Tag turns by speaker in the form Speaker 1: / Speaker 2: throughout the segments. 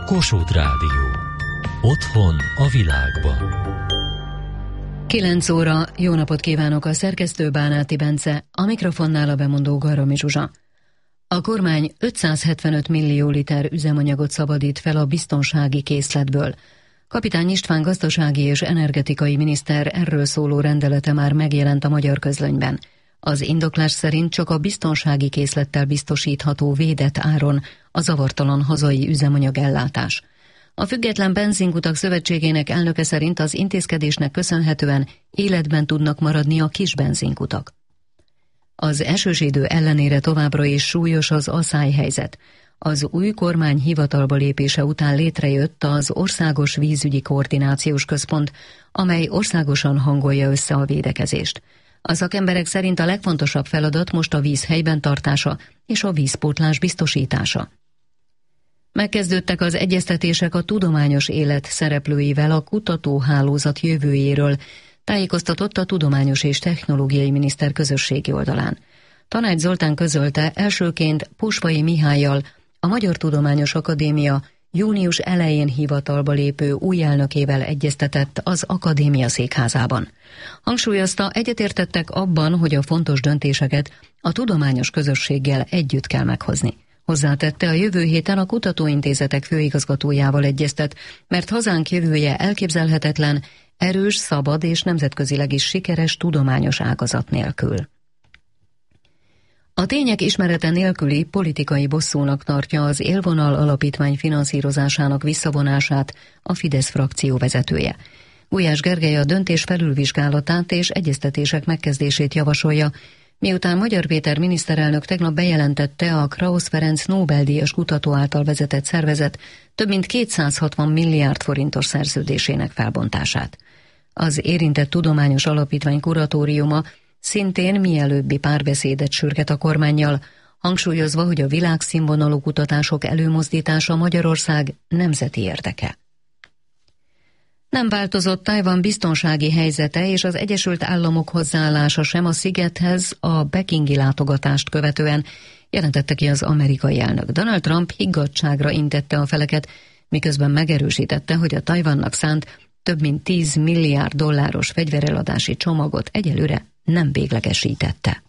Speaker 1: Kossuth Rádió. Otthon a világban.
Speaker 2: 9 óra, jó napot kívánok, a szerkesztő Bánáti Bence, a mikrofonnál a bemondó Garami Zsuzsa. A kormány 575 millió liter üzemanyagot szabadít fel a biztonsági készletből. Kapitány István gazdasági és energetikai miniszter erről szóló rendelete már megjelent a Magyar Közlönyben. Az indoklás szerint csak a biztonsági készlettel biztosítható védett áron a zavartalan hazai üzemanyagellátás. A Független Benzinkutak Szövetségének elnöke szerint az intézkedésnek köszönhetően életben tudnak maradni a kis benzinkutak. Az esős idő ellenére továbbra is súlyos az aszályhelyzet. Az új kormány hivatalba lépése után létrejött az Országos Vízügyi Koordinációs Központ, amely országosan hangolja össze a védekezést. A szakemberek szerint a legfontosabb feladat most a víz helyben tartása és a vízpótlás biztosítása. Megkezdődtek az egyeztetések a tudományos élet szereplőivel a kutatóhálózat jövőjéről, tájékoztatott a Tudományos és Technológiai Miniszter közösségi oldalán. Tanács Zoltán közölte, elsőként Pusvai Mihállyal, a Magyar Tudományos Akadémia június elején hivatalba lépő új elnökével egyeztetett az akadémia székházában. Hangsúlyozta, egyetértettek abban, hogy a fontos döntéseket a tudományos közösséggel együtt kell meghozni. Hozzátette, a jövő héten a kutatóintézetek főigazgatójával egyeztet, mert hazánk jövője elképzelhetetlen, erős, szabad és nemzetközileg is sikeres tudományos ágazat nélkül. A tények ismerete nélküli politikai bosszúnak tartja az Élvonal Alapítvány finanszírozásának visszavonását a Fidesz frakció vezetője. Gulyás Gergely a döntés felülvizsgálatát és egyeztetések megkezdését javasolja, miután Magyar Péter miniszterelnök tegnap bejelentette a Krausz Ferenc Nobel-díjas kutató által vezetett szervezet több mint 260 milliárd forintos szerződésének felbontását. Az érintett tudományos alapítvány kuratóriuma szintén mielőbbi párbeszédet sürget a kormánnyal, hangsúlyozva, hogy a világszínvonalú kutatások előmozdítása Magyarország nemzeti érdeke. Nem változott Tajvan biztonsági helyzete és az Egyesült Államok hozzáállása sem a szigethez a pekingi látogatást követően, jelentette ki az amerikai elnök. Donald Trump higgadtságra intette a feleket, miközben megerősítette, hogy a Tajvannak szánt több mint 10 milliárd dolláros fegyvereladási csomagot egyelőre nem véglegesítette.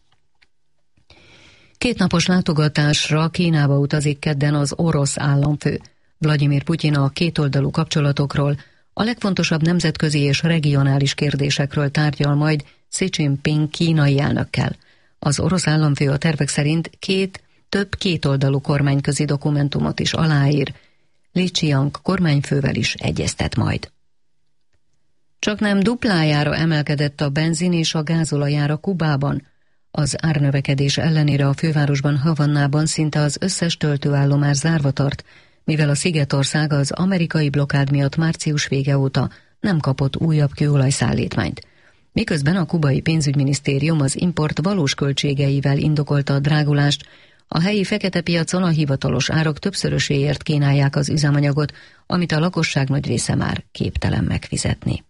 Speaker 2: 2 napos látogatásra Kínába utazik kedden az orosz államfő. Vladimir Putyin a kétoldalú kapcsolatokról, a legfontosabb nemzetközi és regionális kérdésekről tárgyal majd Xi Jinping kínai elnökkel. Az orosz államfő a tervek szerint több kétoldalú kormányközi dokumentumot is aláír. Li Qiang kormányfővel is egyeztet majd. Csaknem duplájára emelkedett a benzin és a gázolajára Kubában. Az árnövekedés ellenére a fővárosban, Havannában szinte az összes töltőállomás zárva tart, mivel a szigetország az amerikai blokkád miatt március vége óta nem kapott újabb kőolajszállítmányt. Miközben a kubai pénzügyminisztérium az import valós költségeivel indokolta a drágulást, a helyi fekete piacon a hivatalos árak többszöröséért kínálják az üzemanyagot, amit a lakosság nagy része már képtelen megfizetni.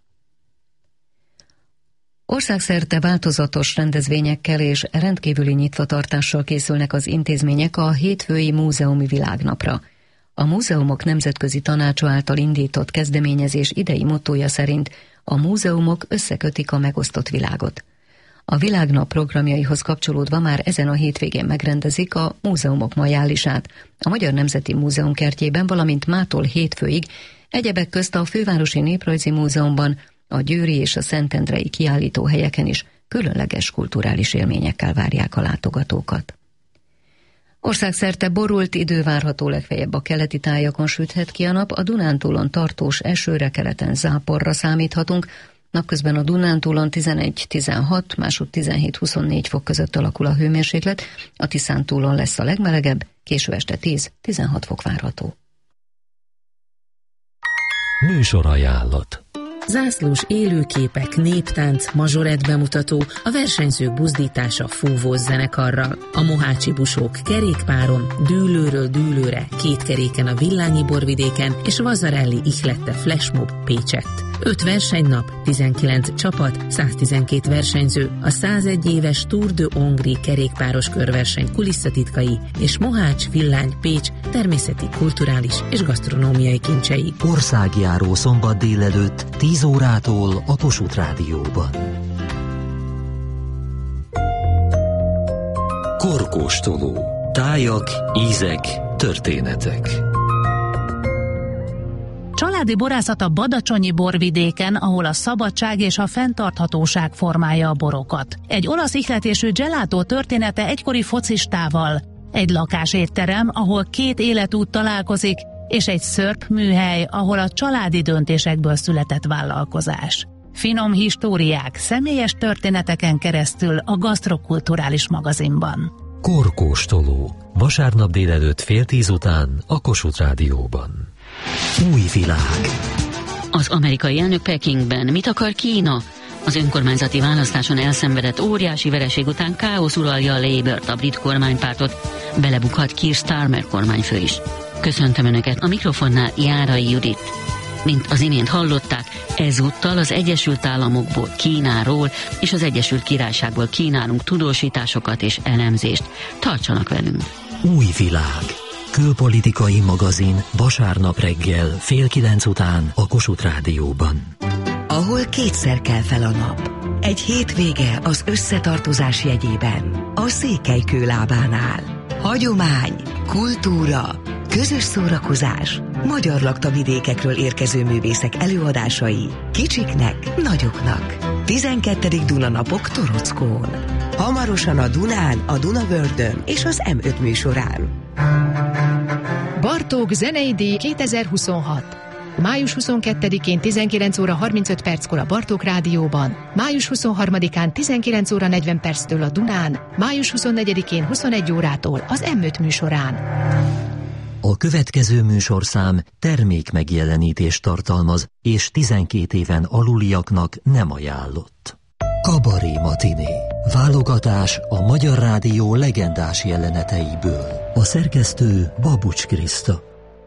Speaker 2: Országszerte változatos rendezvényekkel és rendkívüli nyitvatartással készülnek az intézmények a hétfői múzeumi világnapra. A Múzeumok Nemzetközi Tanácsa által indított kezdeményezés idei mottója szerint a múzeumok összekötik a megosztott világot. A világnap programjaihoz kapcsolódva már ezen a hétvégén megrendezik a Múzeumok majálisát a Magyar Nemzeti Múzeum kertjében, valamint mától hétfőig egyebek közt a Fővárosi Néprajzi Múzeumban, a győri és a szentendrei kiállítóhelyeken is különleges kulturális élményekkel várják a látogatókat. Országszerte borult idő várható, legfeljebb a keleti tájakon süthet ki a nap, a Dunántúlon tartós esőre, keleten záporra számíthatunk, napközben a Dunántúlon 11-16, másút 17-24 fok között alakul a hőmérséklet, a Tiszántúlon lesz a legmelegebb, késő este 10-16 fok várható.
Speaker 1: Műsorajánlat.
Speaker 3: Zászlós élőképek, néptánc, mazsorett bemutató, a versenyzők buzdítása fúvós zenekarral, a mohácsi busók kerékpáron, dűlőről dűlőre, 2 keréken a Villányi borvidéken és Vazarelli Ihlette flashmob Pécsett. 5 versenynap, 19 csapat, 112 versenyző, a 101 éves Tour de Hongrie kerékpáros körverseny kulisszatitkai és Mohács, Villány, Pécs természeti, kulturális és gasztronómiai kincsei.
Speaker 1: Országjáró szombat délelőtt 10 órától a Kossuth Rádióban. Korkóstoló. Tájak, ízek, történetek.
Speaker 4: Családi borászat a badacsonyi borvidéken, ahol a szabadság és a fenntarthatóság formálja a borokat. Egy olasz ihletésű gelato története egykori focistával, egy lakásétterem, ahol 2 életút találkozik, és egy szörp műhely, ahol a családi döntésekből született vállalkozás. Finom históriák, személyes történeteken keresztül a Gasztrokulturális magazinban.
Speaker 1: Korkóstoló. Vasárnap délelőtt 9:30 után a Kossuth Rádióban. Új világ.
Speaker 5: Az amerikai elnök Pekingben. Mit akar Kína? Az önkormányzati választáson elszenvedett óriási vereség után káosz uralja a Labourt, a brit kormánypártot. Belebukhat Keir Starmer kormányfő is. Köszöntöm Önöket, a mikrofonnál Járai Judit. Mint az imént hallották, ezúttal az Egyesült Államokból, Kínáról és az Egyesült Királyságból kínálunk tudósításokat és elemzést. Tartsanak velünk!
Speaker 1: Új világ. Külpolitikai magazin vasárnap reggel 8:30 után a Kossuth Rádióban.
Speaker 6: Ahol kétszer kell fel a nap. Egy hétvége az összetartozás jegyében. A Székelykő lábánál. Hagyomány, kultúra, közös szórakozás, magyar laktavidékekről érkező művészek előadásai, kicsiknek, nagyoknak. 12. Dunanapok Torockón. Hamarosan a Dunán, a Dunavördön és az M5 műsorán.
Speaker 7: Bartók zenei díj 2026. Május 22-én 19 óra 35 perckor a Bartók Rádióban, május 23-án 19 óra 40 perctől a Dunán, május 24-én 21 órától az M5 műsorán.
Speaker 1: A következő műsorszám termékmegjelenítést tartalmaz, és 12 éven aluliaknak nem ajánlott. Kabaré matiné. Válogatás a Magyar Rádió legendás jeleneteiből. A szerkesztő Babucs Kriszta.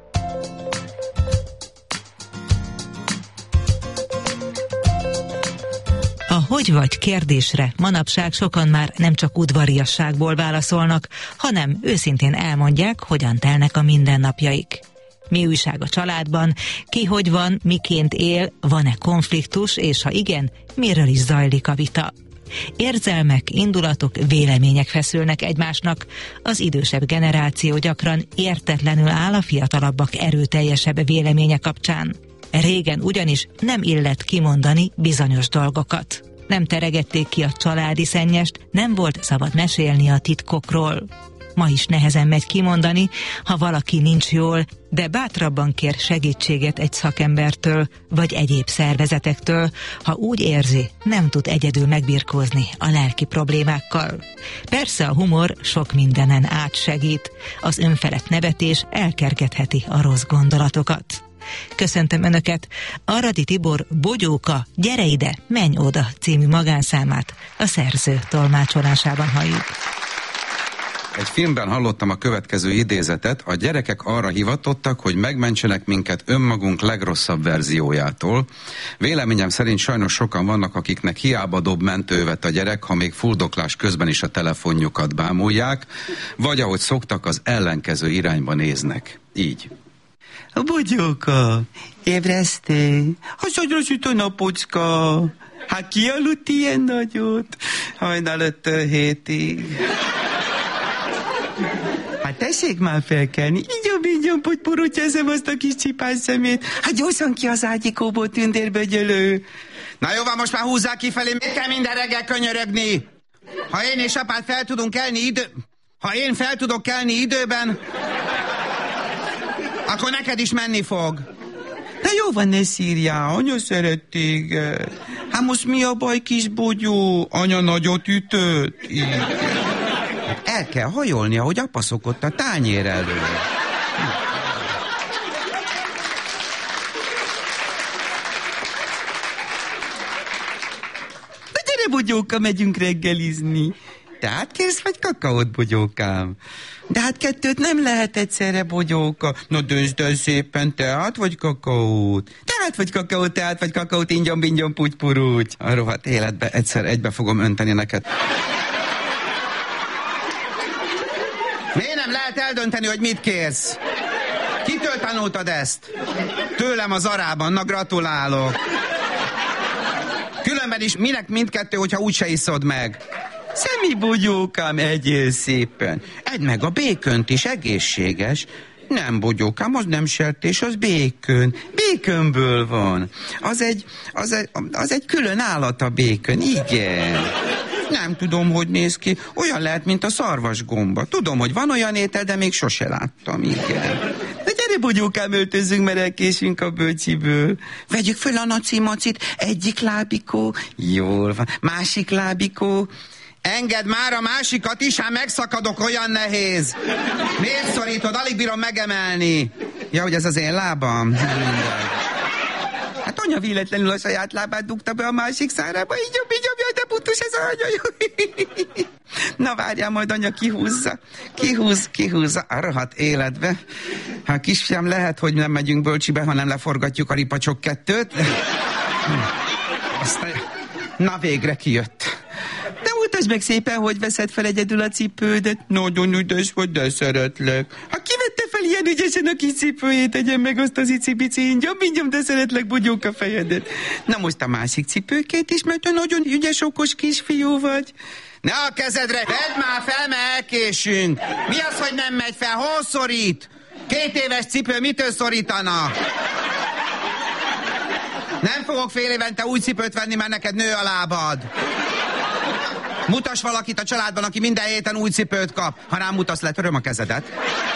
Speaker 8: A hogy vagy kérdésre manapság sokan már nem csak udvariasságból válaszolnak, hanem őszintén elmondják, hogyan telnek a mindennapjaik. Mi újság a családban, ki hogy van, miként él, van-e konfliktus, és ha igen, miről is zajlik a vita. Érzelmek, indulatok, vélemények feszülnek egymásnak, az idősebb generáció gyakran értetlenül áll a fiatalabbak erőteljesebb véleménye kapcsán. Régen ugyanis nem illett kimondani bizonyos dolgokat. Nem teregették ki a családi szennyest, nem volt szabad mesélni a titkokról. Ma is nehezen megy kimondani, ha valaki nincs jól, de bátrabban kér segítséget egy szakembertől, vagy egyéb szervezetektől, ha úgy érzi, nem tud egyedül megbirkózni a lelki problémákkal. Persze a humor sok mindenen átsegít, az önfelett nevetés elkergetheti a rossz gondolatokat. Köszöntöm Önöket, Aradi Tibor Bogyóka, Gyere ide, menj oda című magánszámát a szerző tolmácsolásában halljuk.
Speaker 9: Egy filmben hallottam a következő idézetet: a gyerekek arra hivatottak, hogy megmentsenek minket önmagunk legrosszabb verziójától. Véleményem szerint sajnos sokan vannak, akiknek hiába dob mentővet a gyerek, ha még fuldoklás közben is a telefonjukat bámulják, vagy ahogy szoktak, az ellenkező irányba néznek. Így.
Speaker 10: Bogyóka, ébresztél? Hasadra süt a napocska. Hát ki aludt ilyen nagyot? Hajnal 5-től 7-ig. Hát tessék már felkelni, így potyporottyázom azt a kis csipás szemét. Hát gyorsan ki az ágyikóból, tündérbögyölő.
Speaker 11: Na jó van, most már húzzák kifelé, miért kell minden reggel könyörögni? Ha én és apád fel tudunk kelni Ha én fel tudok kelni időben, akkor neked is menni fog.
Speaker 10: De jó van, ne szírjál, anya szeret téged. Hát most mi a baj, kis bogyó? Anya nagyot ütött? Igen.
Speaker 11: El kell hajolni, ahogy apa szokott a tányér elől.
Speaker 10: De gyere, Bogyóka, megyünk reggelizni. Te átkérsz, vagy kakaót, Bogyókám? De hát kettőt nem lehet egyszerre, Bogyóka. Na döntsd el szépen, teát vagy kakaót? De teát, vagy kakaóteát, vagy kakaót ingyom-bingyom puty-puruty. A rohadt életbe egyszer egybe fogom önteni neked. Miért nem lehet eldönteni, hogy mit kérsz? Kitől tanultad ezt? Tőlem az arában, na gratulálok. Különben is minek mindkettő, hogyha úgyse iszod meg? Szemi bogyókám, egyél szépen. Edd meg a békönt is, egészséges. Nem bogyókám, az nem sertés, az békön. Békönből van. Az egy külön állat a békön, igen. Nem tudom, hogy néz ki. Olyan lehet, mint a szarvasgomba. Tudom, hogy van olyan étel, de még sose láttam, igen. De gyere, bogyókám, öltözzünk, mert elkésünk a bölcsiből. Vegyük föl a nacimacit, egyik lábikó. Jól van. Másik lábikó. Engedd már a másikat is, hát megszakadok, olyan nehéz. Miért szorítod? Alig bírom megemelni. Ja, hogy ez az én lábam? Hát anya véletlenül a saját lábát dugta be a másik szárába. Így jobb, jaj, de putus ez a anya. Na várjál, majd anya kihúzza. Kihúzza a rohadt életbe. Hát kisfiam, lehet, hogy nem megyünk bölcsibe, hanem leforgatjuk a ripacsok 2-t. Aztán... Na végre kijött. De mutasd meg szépen, hogy veszed fel egyedül a cipődet. Nagyon ügyes vagy, de szeretlek. Ha kivette fel ilyen ügyesen a kis cipőjét, tegyen meg azt az icipici ingyom, de szeretlek, bogyók a fejedet. Na most a másik cipőkét is, mert te nagyon ügyes, okos kisfiú vagy. Ne a kezedre, vedd már fel, mert elkésünk. Mi az, hogy nem megy fel? Hol szorít? 2 éves cipő mitől szorítana? Nem fogok fél évente új cipőt venni, mert neked nő a lábad. Mutass valakit a családban, aki minden héten új cipőt kap. Ha rám mutasz, letöröm a kezedet.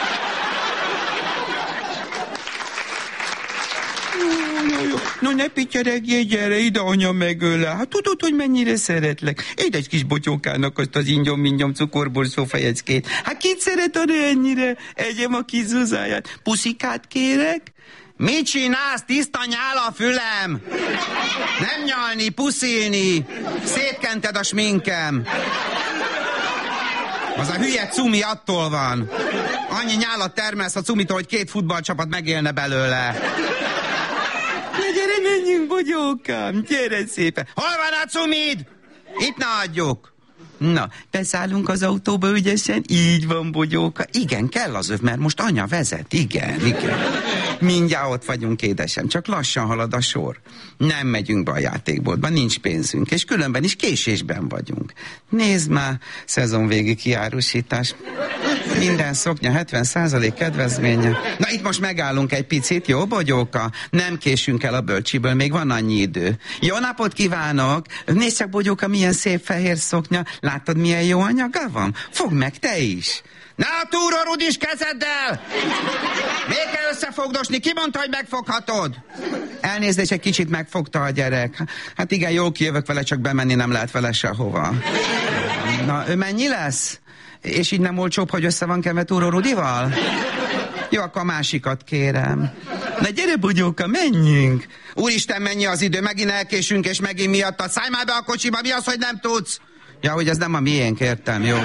Speaker 10: No, ne pittyeregjél, gyere ide, anya megöle. Hát tudod, hogy mennyire szeretlek. Édd egy kis botyókának azt az ingyom-mingyom cukorborsó fejeckét. Hát kit szeret arra ennyire? Egyem a kis Zuzáját. Puszikát kérek? Mit csinálsz? Tiszta nyál a fülem! Nem nyalni, puszilni! Szétkented a sminkem! Az a hülye cumi attól van. Annyi nyálat termelsz a cumitól, hogy 2 futballcsapat megélne belőle. Na gyere, menjünk, bogyókám! Gyere szépen! Hol van a cumid? Itt ne adjuk! Na, beszállunk az autóba ügyesen? Így van, bogyóka. Igen, kell az öv, mert most anya vezet. Igen. Mindjárt ott vagyunk, édesem, csak lassan halad a sor. Nem megyünk be a játékboltba, nincs pénzünk, és különben is késésben vagyunk. Nézd már, szezonvégi kiárusítás. Minden szoknya 70% kedvezménye. Na itt most megállunk egy picit, jó, bogyóka? Nem késünk el a bölcsiből, még van annyi idő. Jó napot kívánok! Nézd csak, bogyóka, milyen szép fehér szoknya. Látod, milyen jó anyaga van? Fogd meg te is! Na, a túró rudis kezeddel! Még kell összefogdosni? Ki mondta, hogy megfoghatod? Elnézést, egy kicsit megfogta a gyerek. Hát igen, jól kijövök vele, csak bemenni nem lehet vele sehova. Na, ő mennyi lesz? És így nem olcsóbb, hogy össze van kenve túró rudival? Jó, akkor a másikat kérem. Na gyere, bogyóka, menjünk! Úristen, mennyi az idő, megint elkésünk, és megint miattad. Szállj már be a kocsiba, mi az, hogy nem tudsz? Ja, hogy ez nem a miénk, értem, jó.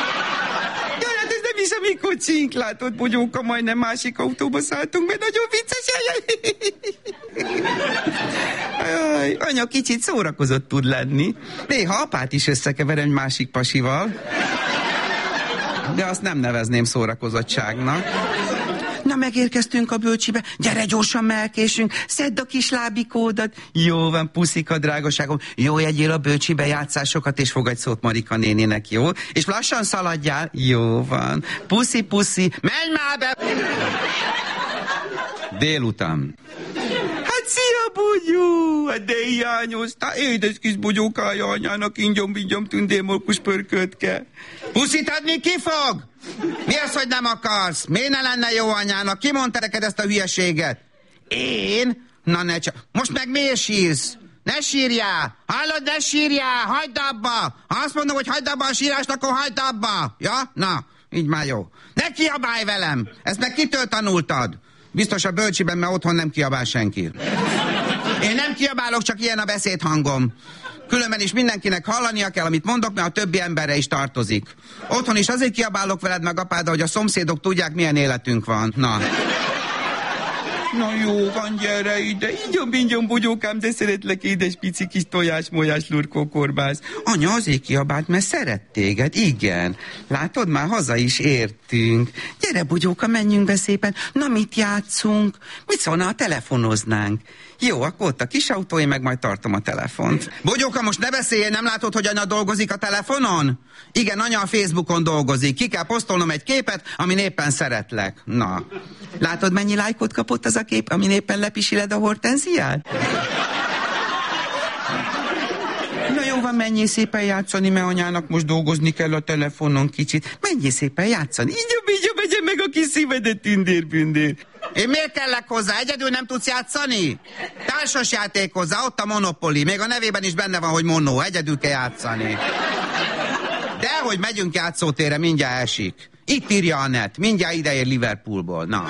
Speaker 10: És a mi kocsink, látod, bogyóka, majdnem másik autóba szálltunk, mert nagyon vicces. Jaj, anya kicsit szórakozott tud lenni. Néha apát is összekever egy másik pasival. De azt nem nevezném szórakozottságnak. Na, megérkeztünk a bölcsibe, gyere gyorsan, melkésünk, szedd a kis lábikódat. Jó van, puszika, drágaságom, jó, jegyél a bölcsibe, játszásokat, és fogadj szót Marika néninek, jó? És lassan szaladjál, jó van. Puszi, puszi, menj már be! Délután. Hát szia, bogyó! Hát de hiányoztál, édes kis bogyókája anyának, ingyom-bingyom tündémolkus pörkötke. Puszit adni ki fog? Mi az, hogy nem akarsz? Miért ne lenne jó anyának? Ki mondta neked ezt a hülyeséget? Én? Na ne csak. Most meg miért sírsz? Ne sírjál! Hallod, ne sírjál! Hagyd abba! Ha azt mondom, hogy hagyd abba a sírást, akkor hagyd abba! Ja? Na, így már jó. Ne kiabálj velem! Ezt meg kitől tanultad? Biztos a bölcsiben, mert otthon nem kiabál senki. Én nem kiabálok, csak ilyen a beszédhangom. Különben is mindenkinek hallania kell, amit mondok, mert a többi emberre is tartozik. Otthon is azért kiabálok veled meg apád, hogy a szomszédok tudják, milyen életünk van. Na. Na jó van, gyere ide. Így bogyókám, de szeretlek, édes pici kis tojás-molyás lurkókorbász. Anya azért kiabált, mert szeret téged, igen. Látod, már haza is értünk. Gyere, bogyóka, menjünk be szépen. Na, mit játszunk? Mit szólna, ha telefonoznánk? Jó, akkor ott a kis autó, én meg majd tartom a telefont. Bogyóka, most ne beszéljél, nem látod, hogy anya dolgozik a telefonon? Igen, anya a Facebookon dolgozik. Ki kell posztolnom egy képet, amin éppen szeretlek. Na, látod, mennyi lájkot kapott az a kép, amin éppen lepisiled a hortenziát? Na jó van, menjél szépen játszani, mert anyának most dolgozni kell a telefonon kicsit. Menjél szépen játszani. Így vegye meg a kis szívedet, tündér-bündér. Én miért kellek hozzá? Egyedül nem tudsz játszani? Társas játék hozzá, ott a Monopoly. Még a nevében is benne van, hogy Monó. Egyedül kell játszani. Dehogy megyünk játszótérre, mindjárt esik. Itt írja a net, mindjárt ideér Liverpoolból. Na.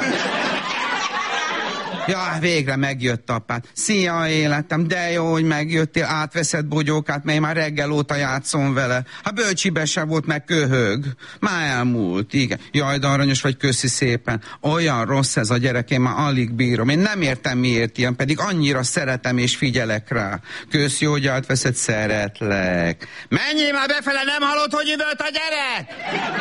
Speaker 10: Ja, végre megjött apát. Szia, életem, de jó, hogy megjöttél, átveszed bogyókát, mert én már reggel óta játszom vele. Hát bölcsibe se volt, meg köhög. Már elmúlt, igen. Jaj, de aranyos vagy, köszi szépen. Olyan rossz ez a gyerek, én már alig bírom. Én nem értem, miért ilyen, pedig annyira szeretem és figyelek rá. Köszi, hogy átveszed, szeretlek. Menjél már befele, nem hallod, hogy üvölt a gyerek?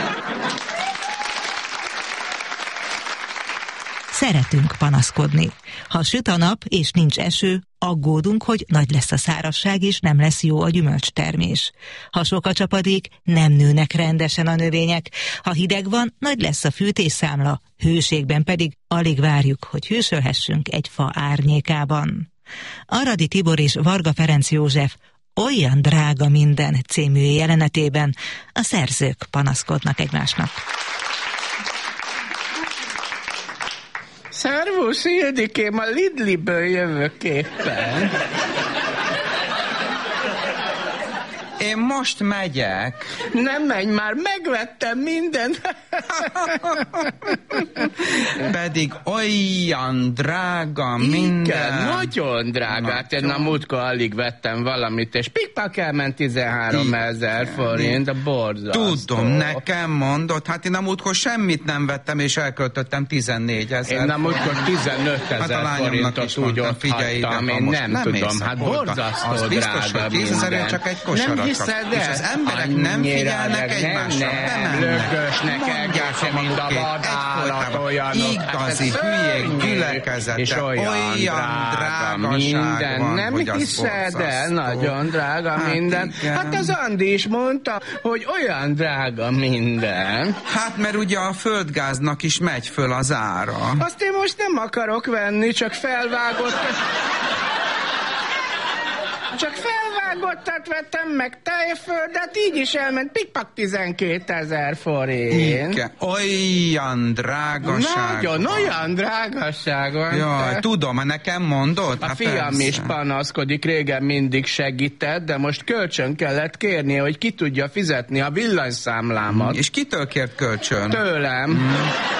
Speaker 8: Szeretünk panaszkodni. Ha süt a nap és nincs eső, aggódunk, hogy nagy lesz a szárazság és nem lesz jó a gyümölcstermés. Ha sok a csapadék, nem nőnek rendesen a növények. Ha hideg van, nagy lesz a fűtésszámla, hőségben pedig alig várjuk, hogy hősölhessünk egy fa árnyékában. Aradi Tibor és Varga Ferenc József Olyan drága minden című jelenetében a szerzők panaszkodnak egymásnak.
Speaker 12: Szervusz, Ildikém, a Lidliből jövök éppen.
Speaker 10: Én most megyek.
Speaker 12: Nem menj már, megvettem mindent.
Speaker 10: Pedig olyan drága minden.
Speaker 12: Igen, nagyon drága. Hát én a múltkor alig vettem valamit, és pikpak elment 13 000 forint, a borzasztó.
Speaker 10: Tudom, nekem mondod. Hát én a múltkor semmit nem vettem, és elköltöttem 14 000.
Speaker 12: Én a múltkor 15 000 forintot úgy ott hagytam, én nem tudom. Hát borzasztó
Speaker 10: az biztos,
Speaker 12: drága
Speaker 10: hogy 10 000 csak egy kosarat.
Speaker 12: Hiszed,
Speaker 10: és az emberek nem figyelnek egymásra.
Speaker 12: Nem, lökösnek egészen, mint a vadállat, olyanok.
Speaker 10: Igazi hülyék gyülekezete,
Speaker 12: és olyan drága minden.
Speaker 10: Van,
Speaker 12: nem hiszed el, nagyon drága minden.
Speaker 10: Igen.
Speaker 12: Hát az Andi is mondta, hogy olyan drága minden.
Speaker 10: Hát mert ugye a földgáznak is megy föl az ára.
Speaker 12: Azt én most nem akarok venni, csak felvágottat vettem meg tejföldet, így is elment pikpak 12 000 forint.
Speaker 10: Igen, olyan drágaság.
Speaker 12: Nagyon, olyan drágaság van.
Speaker 10: Jaj, tudom, nekem mondod?
Speaker 12: A fiam is panaszkodik, régen mindig segített, de most kölcsön kellett kérnie, hogy ki tudja fizetni a villanyszámlámat.
Speaker 10: És kitől kért kölcsön?
Speaker 12: Tőlem.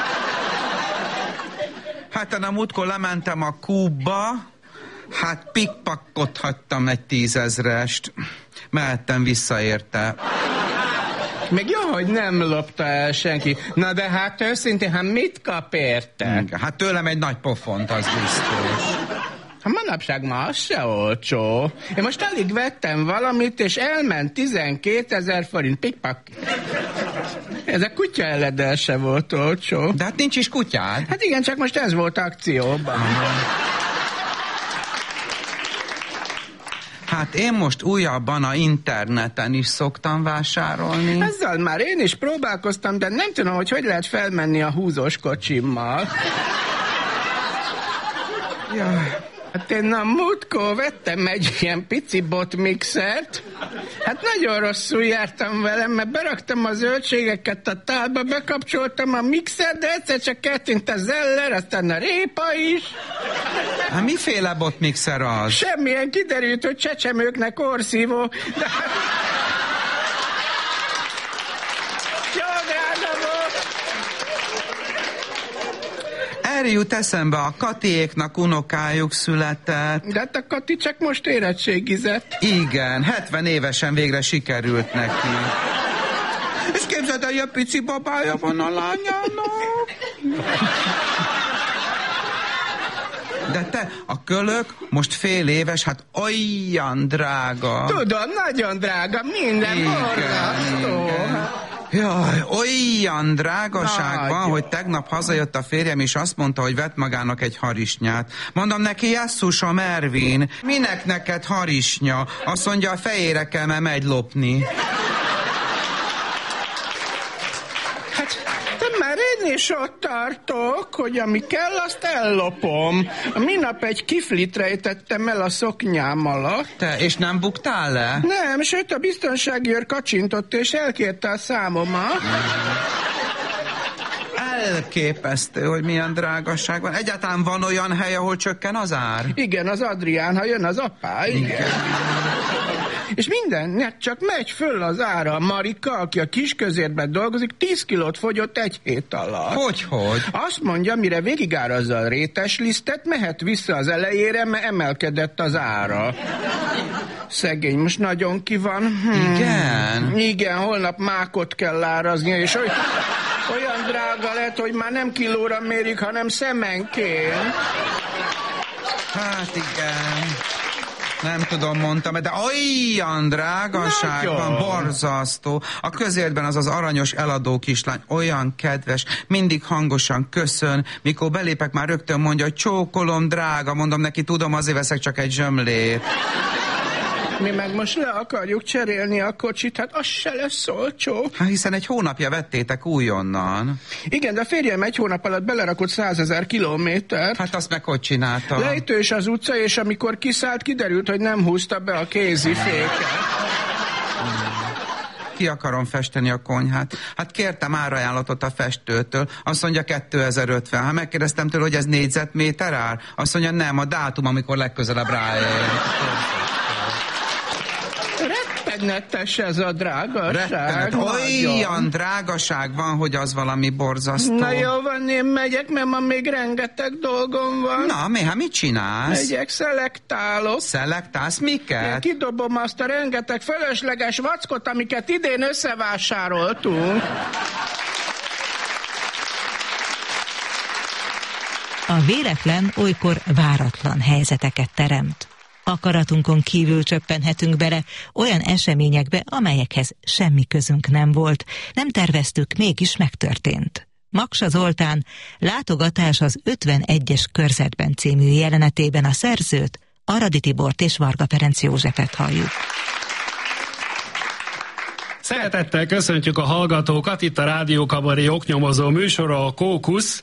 Speaker 10: Hát én a múltkor lementem a Kúba, hát pikpakkot hagytam egy 10 000-est. Mehettem vissza érte.
Speaker 12: Még jó, hogy nem lopta el senki. Na de hát őszintén, hát mit kap érte?
Speaker 10: Hát tőlem egy nagy pofont, az biztos.
Speaker 12: Hát manapság már az se olcsó. Én most alig vettem valamit, és elment 12 000 forint pikpak. Ez a kutya eledel se volt olcsó.
Speaker 10: De hát nincs is kutyád.
Speaker 12: Hát igen, csak most ez volt akcióban.
Speaker 10: Hát én most újabban a interneten is szoktam vásárolni.
Speaker 12: Ezzel már én is próbálkoztam, de nem tudom, hogy lehet felmenni a húzós kocsimmal.
Speaker 10: Jaj.
Speaker 12: Hát én a múltkor vettem egy ilyen pici botmixert. Hát nagyon rosszul jártam velem, mert beraktam a zöldségeket a tálba, bekapcsoltam a mixert, de egyszer csak eltűnt a zeller, aztán a répa is.
Speaker 10: Hát miféle botmixer az?
Speaker 12: Semmilyen, kiderült, hogy csecsemőknek orszívó. De... Jó drága volt!
Speaker 10: Erre jut eszembe, a Katiéknak unokájuk született.
Speaker 12: De hát a Kati csak most érettségizett.
Speaker 10: Igen, 70 évesen végre sikerült neki. És képzeld el, ilyen pici babája van a lányának. De te, a kölök most fél éves, hát olyan drága.
Speaker 12: Tudom, nagyon drága, minden borzasztó.
Speaker 10: Jaj, olyan drágaság van, hogy tegnap hazajött a férjem, és azt mondta, hogy vett magának egy harisnyát. Mondom neki, Jesszus a Mervin, minek neked harisnya? Azt mondja, a fejére kell, mert megy lopni.
Speaker 12: Már én is ott tartok, hogy ami kell, azt ellopom. Minap egy kiflit rejtettem el a szoknyám alatt.
Speaker 10: Te, és nem buktál le?
Speaker 12: Nem, sőt a biztonsági őr kacsintott, és elkérte a számomat.
Speaker 10: Elképesztő, hogy milyen drágaság van. Egyáltalán van olyan hely, ahol csökken az ár?
Speaker 12: Igen, az Adrián, ha jön az apá, igen. És mindennek csak megy föl az ára. A Marika, aki a Kisközértben dolgozik, 10 kilót fogyott egy hét alatt.
Speaker 10: Hogy?
Speaker 12: Azt mondja, mire végigárazza a réteslisztet, mehet vissza az elejére, mert emelkedett az ára. Szegény, most nagyon ki van.
Speaker 10: Igen?
Speaker 12: Igen, holnap mákot kell áraznia, és olyan drága lett, hogy már nem kilóra mérik, hanem szemenként.
Speaker 10: Hát igen... Nem tudom, mondtam, de olyan drágaság van, borzasztó. A közértben az aranyos eladó kislány olyan kedves, mindig hangosan köszön, mikor belépek, már rögtön mondja, hogy csókolom, drága, mondom neki, tudom, azért veszek csak egy zsömlét.
Speaker 12: Mi meg most le akarjuk cserélni a kocsit, hát az se lesz olcsó.
Speaker 10: Hát hiszen egy hónapja vettétek újonnan.
Speaker 12: Igen, de a férjem egy hónap alatt belerakott 100 000 kilométert.
Speaker 10: Hát azt meg hogy csinálta?
Speaker 12: Lejtős az utca, és amikor kiszállt, kiderült, hogy nem húzta be a kéziféket.
Speaker 10: Ki akarom festeni a konyhát. Hát kértem árajánlatot a festőtől, azt mondja 2050. Ha megkérdeztem tőle, hogy ez négyzetméter ár, azt mondja nem, a dátum, amikor legközelebb ráér.
Speaker 12: Rettenetes ez a drágaság.
Speaker 10: Olyan drágaság van, hogy az valami borzasztó.
Speaker 12: Na jó van, én megyek, mert ma még rengeteg dolgom van.
Speaker 10: Na, hát mit csinálsz?
Speaker 12: Megyek, szelektálok.
Speaker 10: Szelektálsz miket?
Speaker 12: Én kidobom azt a rengeteg fölösleges vackot, amiket idén összevásároltunk.
Speaker 8: A véletlen olykor váratlan helyzeteket teremt. Akaratunkon kívül csöppenhetünk bele olyan eseményekbe, amelyekhez semmi közünk nem volt. Nem terveztük, mégis megtörtént. Maksa Zoltán látogatás az 51-es körzetben című jelenetében a szerzőt, Aradi Tibort és Varga Ferenc Józsefet halljuk.
Speaker 13: Szeretettel köszöntjük a hallgatókat, itt a Rádió Kabaré oknyomozó műsora, a Kókusz.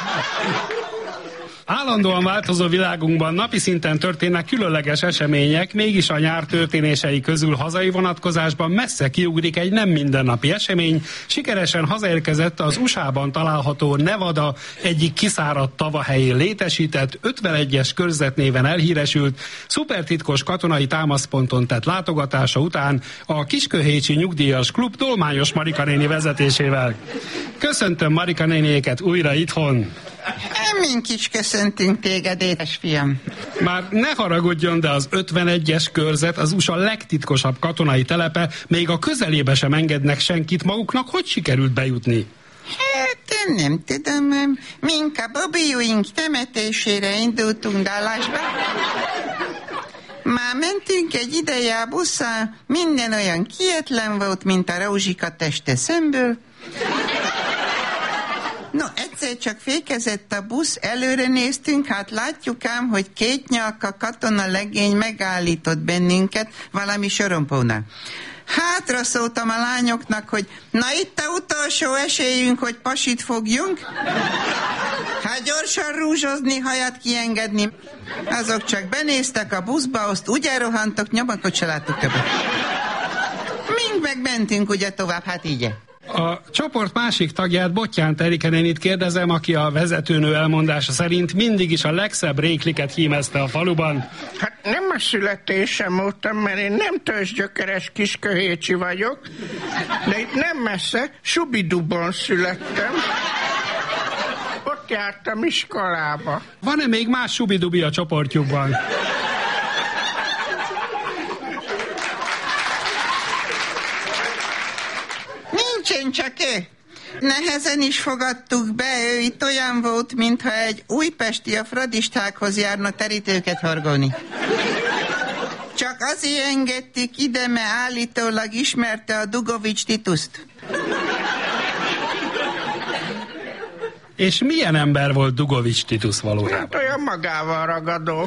Speaker 13: Állandóan változó világunkban napi szinten történnek különleges események, mégis a nyár történései közül hazai vonatkozásban messze kiugrik egy nem mindennapi esemény. Sikeresen hazaérkezett az USA-ban található Nevada egyik kiszáradt tavahelyén létesített, 51-es körzetnéven elhíresült, szupertitkos katonai támaszponton tett látogatása után a Kisköhécsi Nyugdíjas Klub Dolmányos Marika néni vezetésével. Köszöntöm Marika néniéket újra itthon!
Speaker 11: Mink is köszöntünk téged, édesfiam.
Speaker 13: Már ne haragudjon, de az 51-es körzet az USA legtitkosabb katonai telepe, még a közelébe sem engednek senkit maguknak. Hogy sikerült bejutni?
Speaker 11: Hát nem tudom, mink a Bobbyúink temetésére indultunk Dallasba. Már mentünk egy ideje a busszal, minden olyan kietlen volt, mint a Rózsika teste szemből. No, egyszer csak fékezett a busz, előre néztünk, hát látjuk ám, hogy két nyalka katona legény megállított bennünket valami sorompónál. Hátra szóltam a lányoknak, hogy na itt a utolsó esélyünk, hogy pasit fogjunk. Hát gyorsan rúzsozni, hajat kiengedni. Azok csak benéztek a buszba, azt úgy elrohantok, nyomakot se láttuk többet. Mind megmentünk ugye tovább, hát így.
Speaker 13: A csoport másik tagját, Bottyánt Erike nénit kérdezem, aki a vezetőnő elmondása szerint mindig is a legszebb rékliket hímezte a faluban.
Speaker 12: Hát nem a születésem óta, mert én nem törzsgyökeres kisköhécsi vagyok, de itt nem messze, Subidubon születtem. Ott jártam iskolába.
Speaker 13: Van-e még más Subidubi a csoportjukban?
Speaker 11: Nincsen csak ő. Nehezen is fogadtuk be, ő itt olyan volt, mintha egy újpesti a fradistákhoz járna terítőket horgolni. Csak azért engedtük ide, mert állítólag ismerte a Dugovics Tituszt.
Speaker 13: És milyen ember volt Dugovics Titus valójában?
Speaker 12: Hát olyan magával ragadó.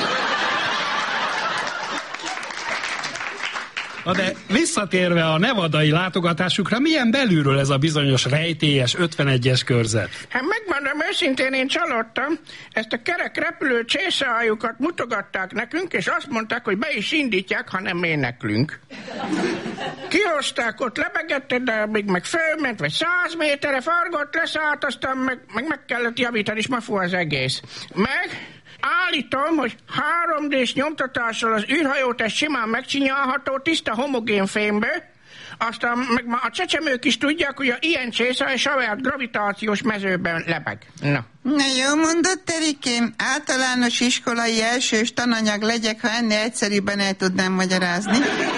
Speaker 13: De visszatérve a nevadai látogatásukra, milyen belülről ez a bizonyos rejtélyes 51-es körzet?
Speaker 12: Hát megmondom őszintén, én csalódtam. Ezt a kerek repülő csészealjukat mutogatták nekünk, és azt mondták, hogy be is indítják, ha nem éneklünk. Kihozták, ott lebegett, de még meg fölment, vagy 100 méterre fargott, leszállt, aztán meg kellett javítani, és mafú az egész. Állítom, hogy 3D-s nyomtatással az űrhajót egy simán megcsinyálható, tiszta homogén fémből, aztán meg ma a csecsemők is tudják, hogy a ilyen csésze egy saját gravitációs mezőben lebeg. Na
Speaker 11: jó mondott, Terikém. Általános iskolai elsős tananyag legyek, ha ennél egyszerűbben el tudnám magyarázni.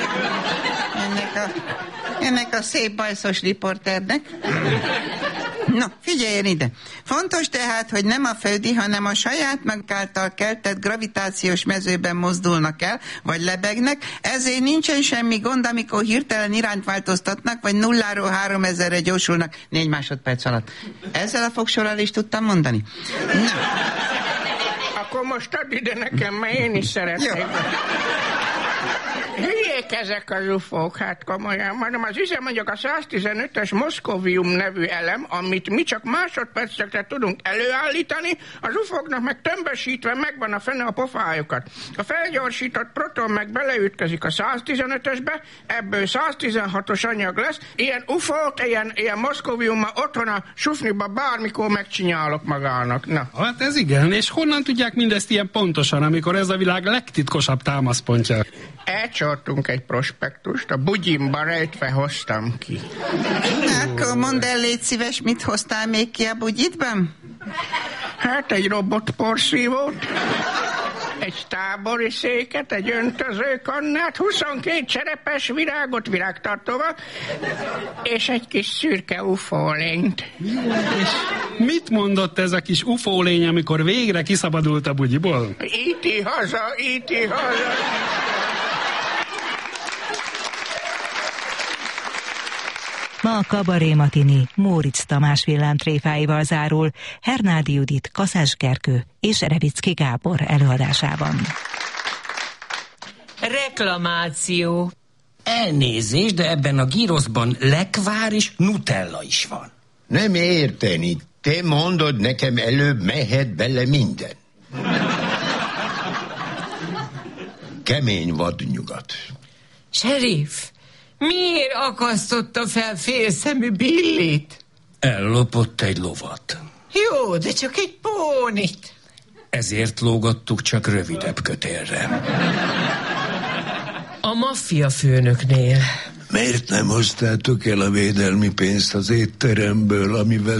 Speaker 11: Ennek a szép bajszos riporternek. No, figyeljen ide. Fontos tehát, hogy nem a földi, hanem a saját maguk által keltett gravitációs mezőben mozdulnak el, vagy lebegnek, ezért nincsen semmi gond, amikor hirtelen irányt változtatnak, vagy 0-ról 3000-re gyorsulnak 4 másodperc alatt. Ezzel a fogsorral is tudtam mondani. Na.
Speaker 12: Akkor most add ide nekem, mert én is szeretnék. Hülyék ezek az ufók, hát komolyan mondom, az üzemanyag a 115-ös Moszkovium nevű elem, amit mi csak másodpercekre tudunk előállítani, az ufóknak meg tömbösítve megvan a fene a pofájukat. A felgyorsított proton meg beleütközik a 115-ösbe, ebből 116-os anyag lesz, ilyen ufók, ilyen Moszkovium otthon a sufniba bármikor megcsinálok magának. Na.
Speaker 13: Hát ez igen, és honnan tudják mindezt ilyen pontosan, amikor ez a világ legtitkosabb támaszpontja?
Speaker 12: Elcsortunk egy prospektust, a bugyimba rejtve hoztam ki.
Speaker 11: Akkor mondd el, légy szíves, mit hoztál még ki a bugyitban?
Speaker 12: Hát egy robotporszívót, egy tábori széket, egy öntözőkannát, 22 cserepes virágot virágtartóval, és egy kis szürke ufólényt.
Speaker 13: És mit mondott ez a kis ufólény, amikor végre kiszabadult a bugyiból?
Speaker 12: Íti haza, íti haza.
Speaker 8: Ma a Kabaré Matini Móricz Tamás villámtréfáival zárul, Hernádi Judit, Kaszás Gergő és Revicki Gábor előadásában.
Speaker 14: Reklamáció. Elnézést, de ebben a gyroszban lekvár és nutella is van.
Speaker 15: Nem érteni. Te mondod nekem, előbb mehet bele minden. Kemény vadnyugat.
Speaker 14: Sheriff, miért akasztotta fel félszemű Billit?
Speaker 16: Ellopott egy lovat.
Speaker 14: Jó, de csak egy pónit.
Speaker 16: Ezért lógattuk csak rövidebb kötélre.
Speaker 14: A maffia főnöknél.
Speaker 17: Miért nem hoztátok el a védelmi pénzt az étteremből, amivel